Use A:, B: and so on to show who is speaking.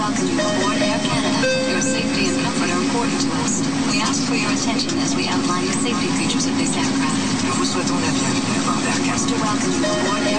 A: welcome you aboard Air Canada. Your safety and comfort are important to us. We ask for your attention as we outline the safety features of this aircraft.
B: Nous vous souhaitons la bienvenue à bord d'Air Canada.
A: To welcome you aboard Air